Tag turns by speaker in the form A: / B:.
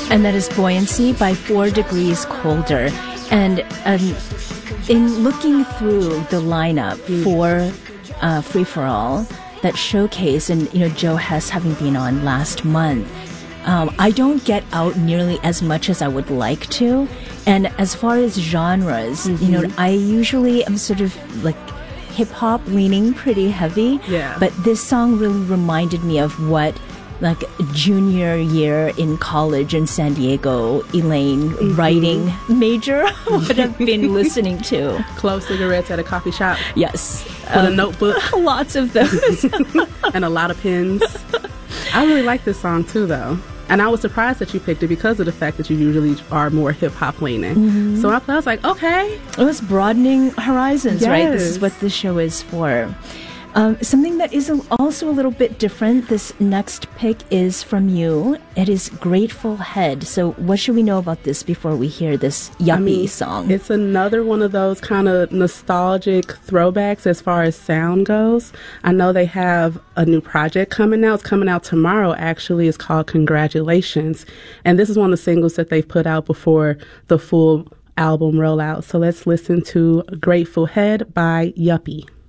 A: And that is Buoyancy by 4 Degrees Colder. And in looking through the lineup for Free For All, that showcase, and Joe Hess having been on last month, I don't get out nearly as much as I would like to. And as far as genres, I usually am sort of like hip-hop leaning pretty heavy.
B: Yeah.
A: But this song really reminded me of what like junior year in college in San Diego, Elaine writing major would have been listening to.
B: Clove cigarettes at a coffee shop.
A: Yes.
B: With a notebook.
A: Lots of those.
B: And a lot of pens. I really like this song too, though. And I was surprised that you picked it because of the fact that you usually are more hip-hop leaning. So I was like, okay.
A: It was broadening horizons,
B: Yes.
A: right? This is what this show is for. Something that is also a little bit different, this next pick is from you. It is Grateful Head. So what should we know about this before we hear this yuppie song?
B: It's another one of those kind of nostalgic throwbacks as far as sound goes. I know they have a new project coming out. It's coming out tomorrow, actually. It's called Congratulations. And this is one of the singles that they've put out before the full album rollout. So let's listen to Grateful Head by Yuppie.